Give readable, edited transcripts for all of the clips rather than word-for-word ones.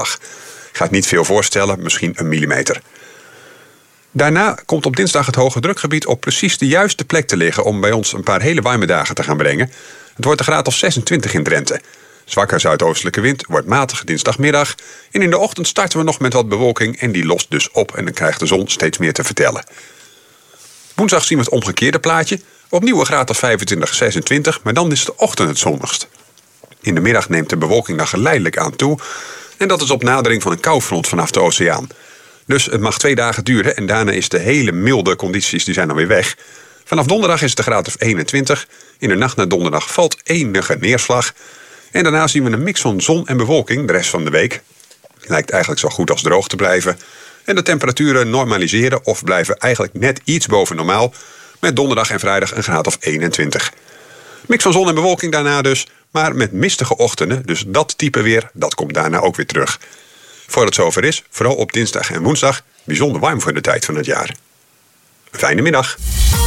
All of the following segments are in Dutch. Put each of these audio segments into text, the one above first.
neerslag. Ik ga het niet veel voorstellen, misschien 1 millimeter. Daarna komt op dinsdag het hoge drukgebied op precies de juiste plek te liggen om bij ons een paar hele warme dagen te gaan brengen. Het wordt een graad of 26 in Drenthe. Zwakke zuidoostelijke wind wordt matig dinsdagmiddag. En in de ochtend starten we nog met wat bewolking en die lost dus op en dan krijgt de zon steeds meer te vertellen. Woensdag zien we het omgekeerde plaatje. Opnieuw een graad of 25, 26, maar dan is de ochtend het zonnigst. In de middag neemt de bewolking dan geleidelijk aan toe. En dat is op nadering van een koufront vanaf de oceaan. Dus het mag 2 dagen duren en daarna is de hele milde condities die zijn dan weer weg. Vanaf donderdag is het een graad of 21. In de nacht naar donderdag valt enige neerslag. En daarna zien we een mix van zon en bewolking de rest van de week. Het lijkt eigenlijk zo goed als droog te blijven. En de temperaturen normaliseren of blijven eigenlijk net iets boven normaal. Met donderdag en vrijdag een graad of 21. Mix van zon en bewolking daarna dus, maar met mistige ochtenden. Dus dat type weer, dat komt daarna ook weer terug. Voordat het zover is, vooral op dinsdag en woensdag, bijzonder warm voor de tijd van het jaar. Een fijne middag.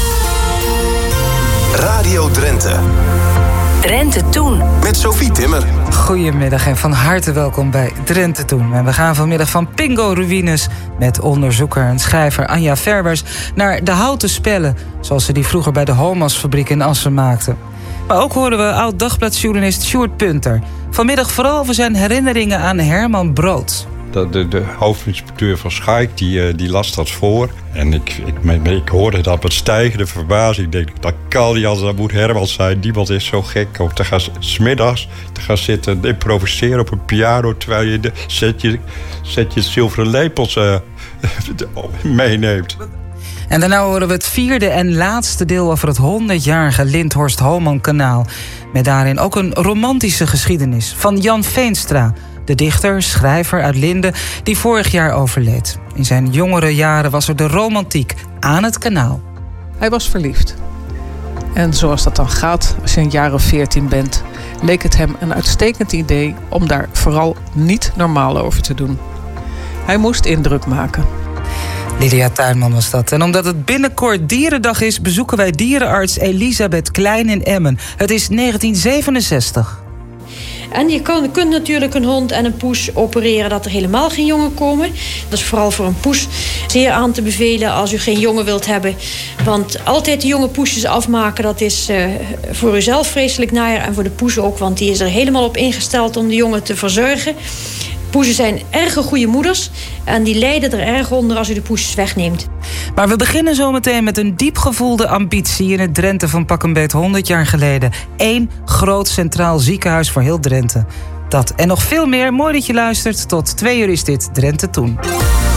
Radio Drenthe. Drenthe Toen. Met Sophie Timmer. Goedemiddag en van harte welkom bij Drenthe Toen. En we gaan vanmiddag van Pingo-ruïnes met onderzoeker en schrijver Anja Ferbers naar de houten spellen, zoals ze die vroeger bij de Holmansfabriek in Assen maakten. Maar ook horen we oud-dagbladjournalist Sjoerd Punter. Vanmiddag vooral over zijn herinneringen aan Herman Brood. De hoofdinspecteur van Schaik die las dat voor. En ik hoorde dat met stijgende verbazing. Ik denk, dat kan niet als dat moet Herman zijn. Niemand is zo gek om te gaan 's middags te gaan zitten improviseren op een piano, terwijl je de setje zilveren lepels meeneemt. En daarna horen we het 4e en laatste deel over het 100-jarige Lindhorst-Holman-kanaal. Met daarin ook een romantische geschiedenis van Jan Veenstra, de dichter, schrijver uit Linden, die vorig jaar overleed. In zijn jongere jaren was er de romantiek aan het kanaal. Hij was verliefd. En zoals dat dan gaat, als je een jaar of 14 bent, leek het hem een uitstekend idee om daar vooral niet normaal over te doen. Hij moest indruk maken. Lydia Tuinman was dat. En omdat het binnenkort Dierendag is, bezoeken wij dierenarts Elisabeth Klein in Emmen. Het is 1967. En je kunt natuurlijk een hond en een poes opereren dat er helemaal geen jongen komen. Dat is vooral voor een poes zeer aan te bevelen als u geen jongen wilt hebben. Want altijd de jonge poesjes afmaken, dat is voor uzelf vreselijk naar en voor de poes ook. Want die is er helemaal op ingesteld om de jongen te verzorgen. Poezen zijn erg goede moeders en die lijden er erg onder als u de poesjes wegneemt. Maar we beginnen zometeen met een diep gevoelde ambitie in het Drenthe van pak een beet 100 jaar geleden. 1 groot centraal ziekenhuis voor heel Drenthe. Dat en nog veel meer. Mooi dat je luistert. Tot 2 uur is dit Drenthe Toen.